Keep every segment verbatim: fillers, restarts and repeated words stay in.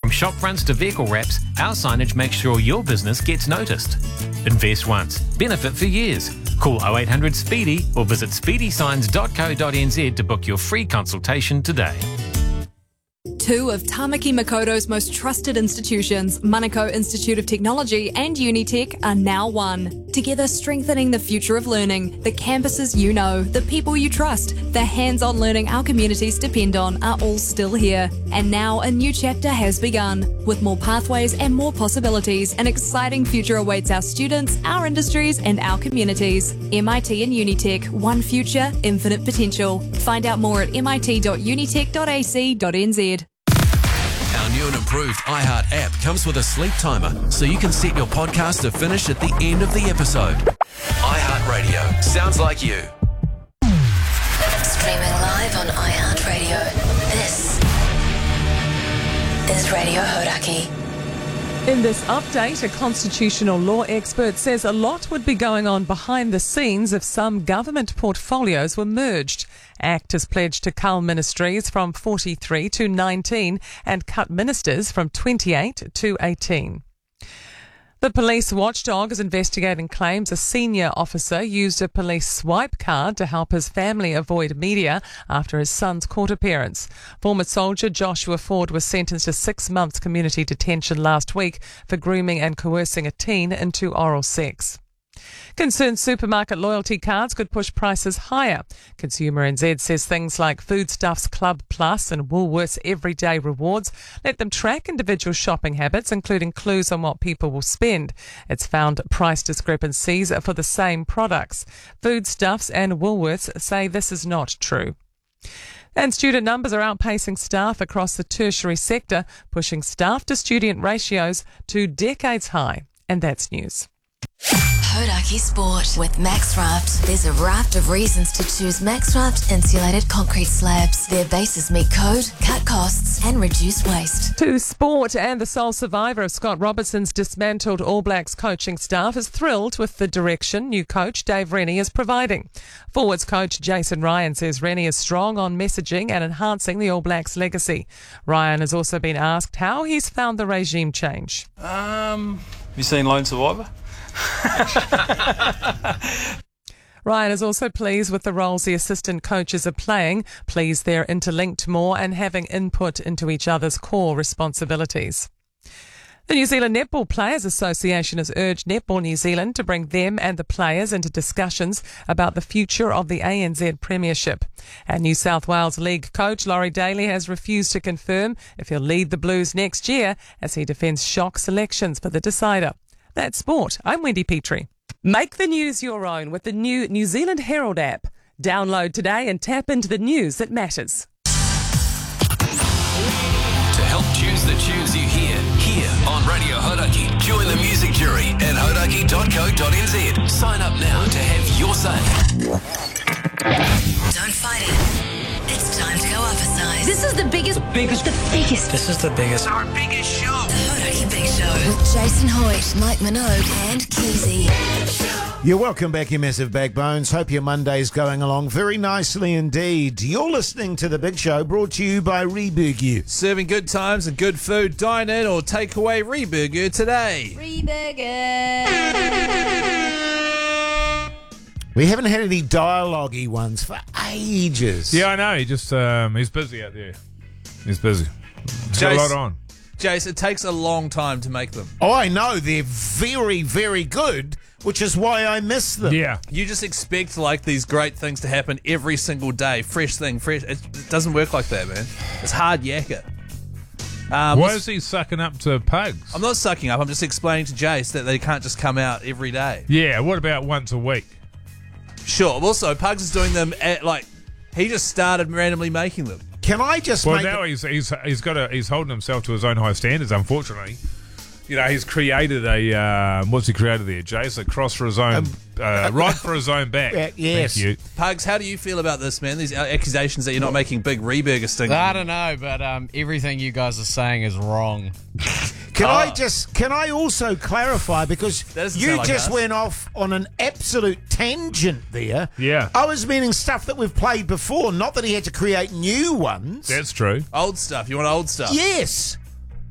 From shop fronts to vehicle wraps, our signage makes sure your business gets noticed. Invest once, benefit for years. Call oh eight hundred SPEEDY or visit speedy signs dot co dot n z to book your free consultation today. Two of Tamaki Makoto's most trusted institutions, Manukau Institute of Technology and Unitec, are now one. Together strengthening the future of learning, the campuses you know, the people you trust, the hands-on learning our communities depend on are all still here. And now a new chapter has begun. With more pathways and more possibilities, an exciting future awaits our students, our industries and our communities. M I T and Unitec, one future, infinite potential. Find out more at mit dot unitec dot a c dot n z. Our new and improved iHeart app comes with a sleep timer, so you can set your podcast to finish at the end of the episode. iHeartRadio. Sounds like you. Streaming live on iHeartRadio. This is Radio Hodaki. In this update, a constitutional law expert says a lot would be going on behind the scenes if some government portfolios were merged. ACT has pledged to cull ministries from forty-three to nineteen and cut ministers from twenty-eight to eighteen. The police watchdog is investigating claims a senior officer used a police swipe card to help his family avoid media after his son's court appearance. Former soldier Joshua Ford was sentenced to six months community detention last week for grooming and coercing a teen into oral sex. Concerned supermarket loyalty cards could push prices higher. Consumer N Z says things like Foodstuffs Club Plus and Woolworths Everyday Rewards let them track individual shopping habits, including clues on what people will spend. It's found price discrepancies for the same products. Foodstuffs and Woolworths say this is not true. And student numbers are outpacing staff across the tertiary sector, pushing staff to student ratios to decades high. And that's news. Hodaki Sport with MaxRaft. There's a raft of reasons to choose MaxRaft insulated concrete slabs. Their bases meet code, cut costs and reduce waste. To sport, and the sole survivor of Scott Robertson's dismantled All Blacks coaching staff is thrilled with the direction new coach Dave Rennie is providing. Forwards coach Jason Ryan says Rennie is strong on messaging and enhancing the All Blacks legacy. Ryan has also been asked how he's found the regime change. Um, have you seen Lone Survivor? Ryan is also pleased with the roles the assistant coaches are playing, pleased they're interlinked more and having input into each other's core responsibilities. The New Zealand Netball Players Association has urged Netball New Zealand to bring them and the players into discussions about the future of the A N Z Premiership. And New South Wales League coach Laurie Daly has refused to confirm if he'll lead the Blues next year as he defends shock selections for the decider. That's sport. I'm Wendy Petrie. Make the news your own with the new New Zealand Herald app. Download today and tap into the news that matters. To help choose the tunes you hear here on Radio Hodaki, join the music jury at hodaki dot co dot n z. Sign up now to have your say. Don't fight it. It's time to go up a size. This is the biggest, biggest, the biggest. This is the biggest. Our biggest show. The Hodaki Big Show with Jason Hoyt, Mike Minogue and Keezy. You're welcome back, you massive backbones. Hope your Monday's going along very nicely indeed. You're listening to The Big Show, brought to you by Reburger. Serving good times and good food. Dine in or take away Reburger today. We haven't had any dialogue-y ones for ages. Yeah, I know. He just um, he's busy out there. He's busy. He's got a lot on. Jace, it takes a long time to make them. Oh, I know. They're very, very good, which is why I miss them. Yeah. You just expect like these great things to happen every single day. Fresh thing, fresh. It, it doesn't work like that, man. It's hard yakka. Um, Why is he sucking up to pugs? I'm not sucking up. I'm just explaining to Jace that they can't just come out every day. Yeah, what about once a week? Sure. Also, Pugs is doing them at, like, he just started randomly making them. Can I just Well, make now it- he's he's he's got a he's holding himself to his own high standards. Unfortunately, you know, he's created a uh, what's he created there, Jace? A cross for his own, Um, uh, right for his own back. Uh, yes. Thank you. Pugs, how do you feel about this, man? These accusations that you're not making big Reburger sting. I don't know, but um, everything you guys are saying is wrong. Can Oh. I just? Can I also clarify, because That doesn't you sound like just us. went off on an absolute tangent there. Yeah. I was meaning stuff that we've played before, not that he had to create new ones. That's true. Old stuff. You want old stuff? Yes.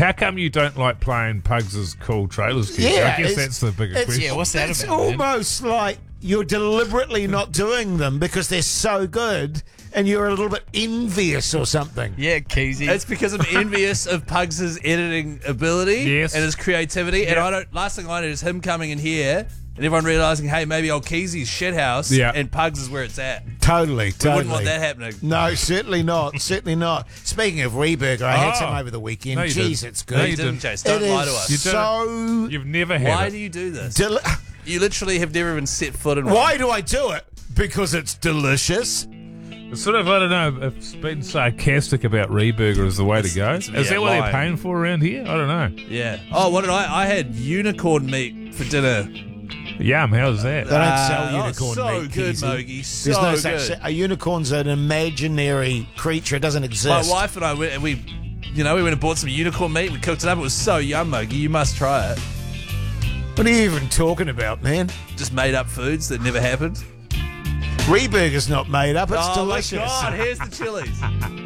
How come you don't like playing Pugs' cool trailers? Kids? Yeah, I guess it's- that's the bigger it's- question. Yeah, what's that It's about, man? almost like you're deliberately not doing them because they're so good and you're a little bit envious or something. Yeah, Keezy. It's because I'm envious of Pugs' editing ability Yes. and his creativity. And Yeah. I don't. Last thing I know is him coming in here and everyone realizing, hey, maybe old Keezy's shit house Yeah. and Pugs is where it's at. Totally, We totally. wouldn't want that happening. No, certainly not. Certainly not. Speaking of Reburger, I had Oh. some over the weekend. No, you Jeez, didn't. it's No, good. You you didn't, didn't. Chase. Don't It lie is to us. You did so. You've never had Why it. do you do this? Deli- You literally have never even set foot in one. Why do I do it? Because it's delicious. It's sort of, I don't know, if being sarcastic about Reburger is the way to go. it's- Is yeah, that what they're lying. paying for around here? I don't know. Yeah. Oh, what did I? I had unicorn meat for dinner. Yum, how's that? They don't Uh, sell oh, unicorn so meat. good, Keezy. Mogi, so There's no good. such. A unicorn's an imaginary creature. It doesn't exist. My wife and I went and we, you know, we went and bought some unicorn meat. We cooked it up. It was so yum, Mogi. You must try it. What are you even talking about, man? Just made up foods that never happened. Reburger's not made up. It's oh delicious. my God! Here's the chilies.